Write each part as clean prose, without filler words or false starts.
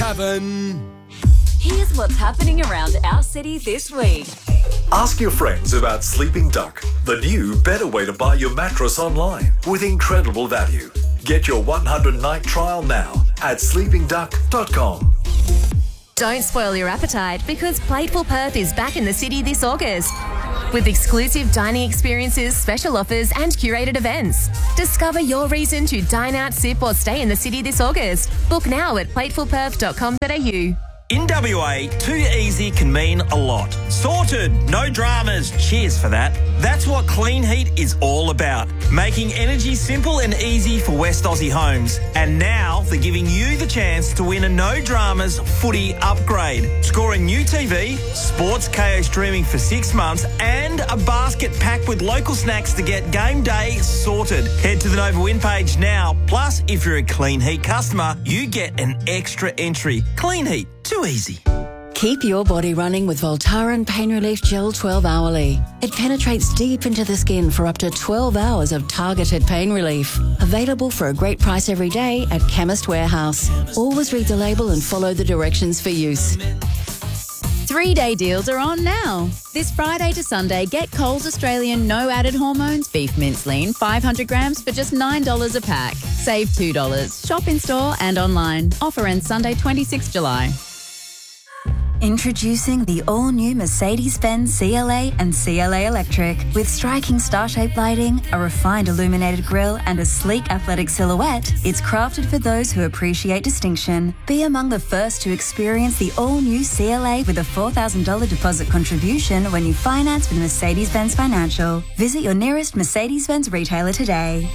Tavern. Here's what's happening around our city this week. Ask your friends about Sleeping Duck, the new, better way to buy your mattress online with incredible value. Get your 100-night trial now at sleepingduck.com. Don't spoil your appetite because Plateful Perth is back in the city this August. With exclusive dining experiences, special offers and curated events. Discover your reason to dine out, sip or stay in the city this August. Book now at platefulperth.com.au. In WA, too easy can mean a lot. Sorted, no dramas, cheers for that. That's what Clean Heat is all about. Making energy simple and easy for West Aussie homes. And now they're giving you the chance to win a no dramas footy upgrade. Score a new TV, sports KO streaming for 6 months and a basket packed with local snacks to get game day sorted. Head to the Nova Win page now. Plus, if you're a Clean Heat customer, you get an extra entry. Clean Heat. Too easy. Keep your body running with Voltaren Pain Relief Gel 12 hourly. It penetrates deep into the skin for up to 12 hours of targeted pain relief. Available for a great price every day at Chemist Warehouse. Always read the label and follow the directions for use. 3-day deals are on now. This Friday to Sunday, get Coles Australian no added hormones beef mince lean 500 grams for just $9 a pack. Save $2. Shop in store and online. Offer ends Sunday 26 July. Introducing the all-new Mercedes-Benz CLA and CLA Electric. With striking star-shaped lighting, a refined illuminated grille and a sleek athletic silhouette, it's crafted for those who appreciate distinction. Be among the first to experience the all-new CLA with a $4,000 deposit contribution when you finance with Mercedes-Benz Financial. Visit your nearest Mercedes-Benz retailer today.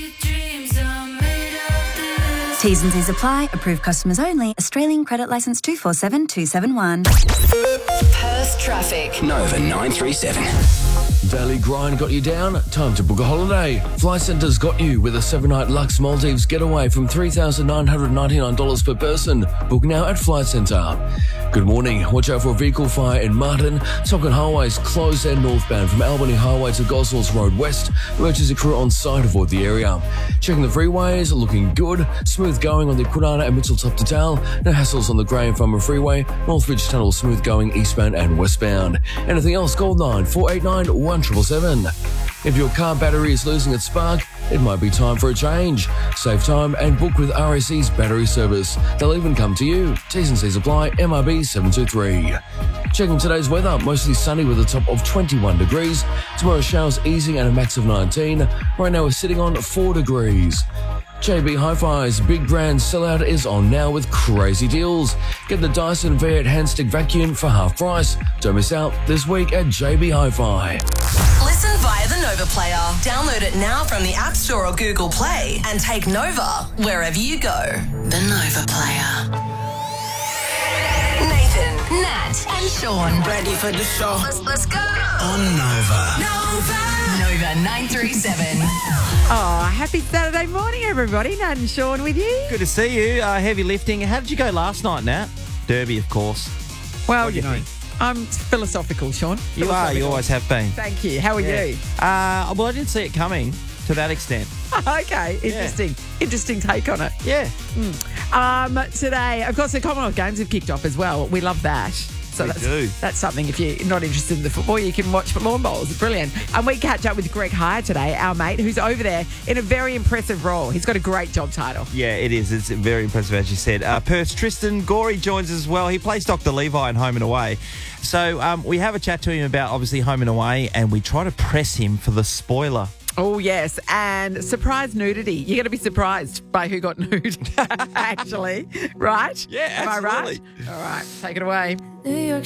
T's and C's apply. Approved customers only. Australian credit licence 247271. Perth traffic. Nova 937. Daily grind got you down? Time to book a holiday. Flight Centre's got you with a 7-night Lux Maldives getaway from $3,999 per person. Book now at Flight Centre. Good morning. Watch out for a vehicle fire in Martin. Tonkin Highway's closed and northbound from Albany Highway to Gosnells Road West. Emergency crew on site, avoid the area. Checking the freeways, looking good. Smooth going on the Kwinana and Mitchell Top to Tal. No hassles on the Graham Farmer Freeway. Northridge Tunnel smooth going eastbound and westbound. Anything else? Call 9489 1777. If your car battery is losing its spark, it might be time for a change. Save time and book with RAC's battery service. They'll even come to you. T's and C's apply. MRB 723. Checking today's weather, mostly sunny with a top of 21 degrees. Tomorrow showers easing and a max of 19. Right now we're sitting on 4 degrees. JB Hi-Fi's big brand sellout is on now with crazy deals. Get the Dyson V8 handstick vacuum for half price. Don't miss out this week at JB Hi-Fi. Listen via the Nova Player. Download it now from the App Store or Google Play and take Nova wherever you go. The Nova Player. Nathan, Nat and Sean. Ready for the show? Let's go. On Nova. Nova 937. Oh, happy Saturday morning, everybody. Nat and Sean with you. Good to see you. Heavy lifting. How did you go last night, Nat? Derby, of course. Well, What do you you know, think? I'm philosophical, Sean. You are. You always have been. Thank you. How are you? Well, I didn't see it coming to that extent. Okay, interesting. Interesting take on it. Yeah. Today, of course, the Commonwealth Games have kicked off as well. We love that. So that's something. If you're not interested in the football, you can watch lawn bowls. It's brilliant. And we catch up with Greg Hire today, our mate, who's over there in a very impressive role. He's got a great job title. Yeah, it is. It's very impressive, as you said. Perth's Tristan Gorey joins us as well. He plays Dr. Levi in Home and Away. So we have a chat to him about, obviously, Home and Away, and we try to press him for the spoiler. Oh, yes. And surprise nudity. You're going to be surprised by who got nude, actually. Right? Yeah, Am absolutely. I right? All right. Take it away. New York